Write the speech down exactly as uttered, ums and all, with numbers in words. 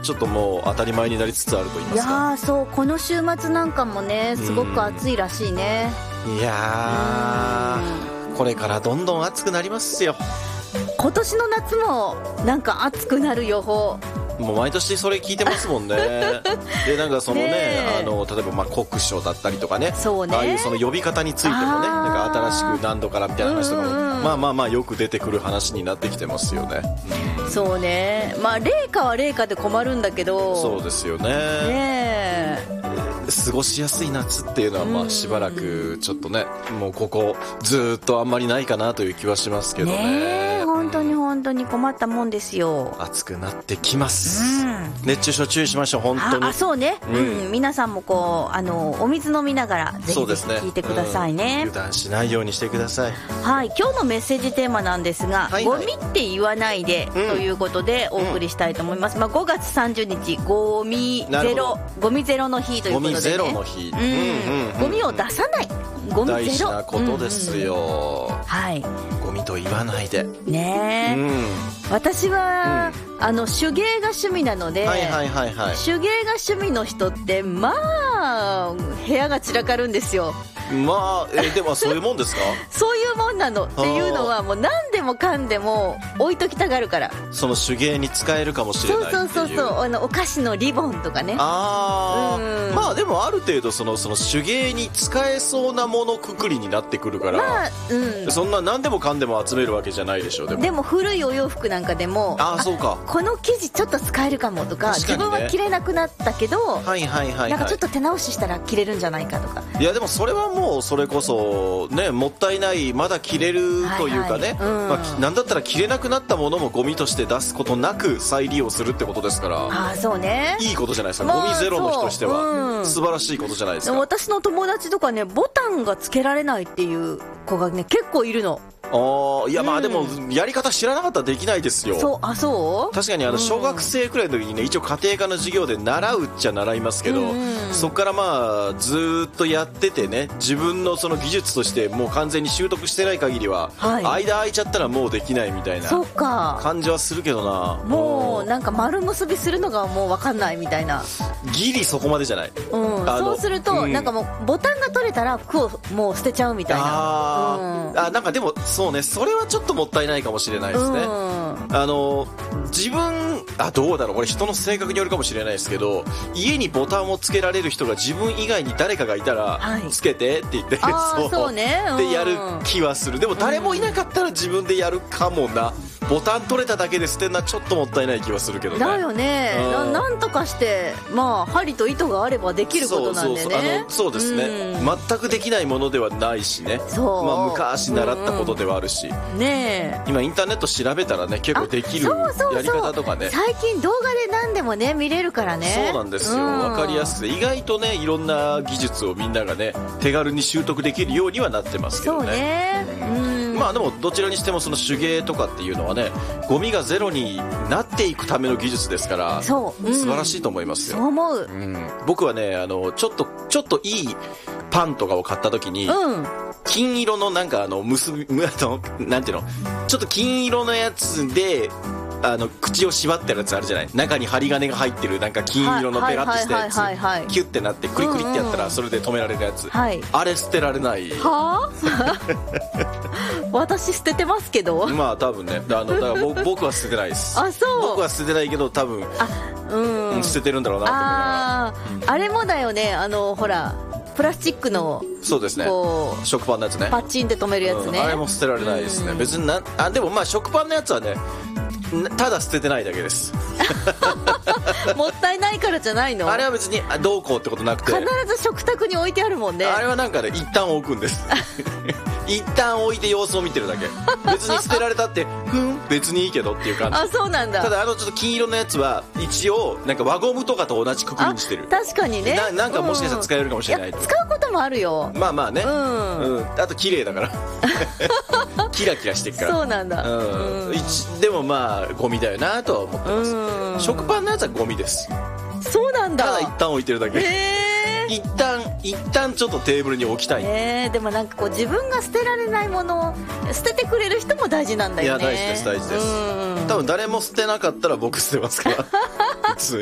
ちょっともう当たり前になりつつあると言いまいすか。 やーそうこの週末なんかもねすごく暑いらしいね。 いやーこれからどんどん暑くなりますよ。 今年の夏もなんか暑くなる予報。 もう毎年それ聞いてますもんねでなんかそのねねあの例えばまあ酷暑だったりとかね、 そうねああいうその呼び方についてもねあーなんか新しく何度からみたいな話とかも、 うんうんまあまあまあよく出てくる話になってきてますよね、うん、 そうねまあ冷夏は冷夏で困るんだけどそうですよね。 ね過ごしやすい夏っていうのはまあしばらくちょっとねもうここずーっとあんまりないかなという気はしますけどね。 ねえ本当に本当に困ったもんですよ。 暑くなってきます、 うん熱中症注意しましょう本当に。 ああそうね、 ううんん皆さんもこうあのお水飲みながらぜひぜひそうですね聞いてくださいね。 うん油断しないようにしてください。 はい今日のメッセージテーマなんですが、 はいはいゴミって言わないで、 んということでお送りしたいと思います、まあ、ごがつさんじゅうにちゴミゼロゴミゼロの日ということで、ね、 ゴミゼロの日、 うんうんうんうんゴミを出さないゴミゼロ大事なことですよ、 うんうんはいゴミと言わないで、 ねえ、 うん私は、あの手芸が趣味なので、 はいはいはいはい手芸が趣味の人ってまあ部屋が散らかるんですよ。 まあえでもそういうもんですかそういうもんなのっていうのはもう何でもかんでも置いときたがるから。 その手芸に使えるかもしれそうないっていう。 そうそうそうあのお菓子のリボンとかね。 あー、 うんまあでもある程度そのその手芸に使えそうなものくくりになってくるから、 まあうんそんな何でもかんでも集めるわけじゃないでしょ。でもでも古いお洋服なんかでもああそうかこの生地ちょっと使えるかもとか、 確かにね自分は着れなくなったけど、 はいはいはいなんかはいちょっと手直ししたら着れるんじゃないかとか。 いやでもそれはもうそれこそねもったいないまだ着れるというかね、 はいはいうんまあ、きなんだったら着れなくなったものもゴミとして出すことなく再利用するってことですからああそうねいいことじゃないですか、 まあゴミゼロの人としては、 そううん素晴らしいことじゃないですか。 私の友達とかねボタンがつけられないっていう子がね結構いるの。 ああいやまあうんでもやり方知らなかったらできないですよ。 そうあそう確かにあの小学生くらいの時にね一応家庭科の授業で習うっちゃ習いますけど、 うんそこからまあずーっとやっててね自分のその技術としてもう完全に習得してない限りは、 はい間空いちゃったらもうできないみたいなそうか感じはするけどな。 もうなんか丸結びするのがもう分かんないみたいな、 ギリそこまでじゃない。 うん、 あのそうすると、 うんなんかもうボタンが取れたら服をもう捨てちゃうみたいな。 あうんー、あなんかでもそうねそれはちょっともったいないかもしれないですね、 うんあの自分あどうだろうこれ人の性格によるかもしれないですけど家にボタンをつけられる人が自分以外に誰かがいたら、 はいつけてって言ってあーそうねうんでやる気はする。でも誰もいなかったら自分でやるかもな。ボタン取れただけで捨てるのはちょっともったいない気はするけどね。 だよねうんななんとかしてまあ針と糸があればできることなんでね。 そうそうそうあのそうですね、 うん全くできないものではないしね。 そうまあ、昔習ったことではあるし、 ねえ今インターネット調べたらね結構できるそうそうそうやり方とかね。 最近動画で何でもね見れるからね。 そうなんですよ、 うん分かりやすくて意外とねいろんな技術をみんながね手軽に習得できるようにはなってますけそうどね。 ねうんまあでもどちらにしてもその手芸とかっていうのはねゴミがゼロになっていくための技術ですからそう、うん、 素晴らしいと思いますよ。 そう思ううん、僕はねあのちょっとちょっといいパンとかを買った時に、 うん金色のなんかあの結びむあのなんていうのちょっと金色のやつであの口を縛ってるやつあるじゃない。中に針金が入ってるなんか金色のペラッとしたやつ、 はいはいはいはいはいキュッてなってクリクリってやったうんうんらそれで止められるやつ、 はいあれ捨てられない。 はあ私捨ててますけどまあ多分ねあのだから僕僕は捨ててないです。 あそう僕は捨ててないけど多分あうんうん捨ててるんだろうなと思いながら。 あーあれもだよねあのほらプラスチックのそうですねこう食パンのやつねパッチンで止めるやつね、 うんあれも捨てられないですね、 うん別になあでもまあ食パンのやつはねなただ捨ててないだけです。 もったいないからじゃないの。 あれは別にあどうこうってことなくて必ず食卓に置いてあるもんね。 あれはなんかね一旦置くんです一旦置いて様子を見てるだけ。別に捨てられたってふん別にいいけどっていう感じ。 あそうなんだ。 ただあのちょっと金色のやつは一応なんか輪ゴムとかと同じくくりにしてる。 確かにねななんかもしかしたら使えるかもしれないと、 や使うこともあるよ。 まあまあね、 うんうん、あと綺麗だからキラキラしてるからそうなんだ。 うんうん一でもまあゴミだよなとは思ってます、 うん食パンのやつはゴミです。 そうなんだ。 ただ一旦置いてるだけ。 へ一旦一旦ちょっとテーブルに置きたい、 えー、でもなんかこう自分が捨てられないものを捨ててくれる人も大事なんだよね。 いや大事です大事ですうん多分誰も捨てなかったら僕捨てますから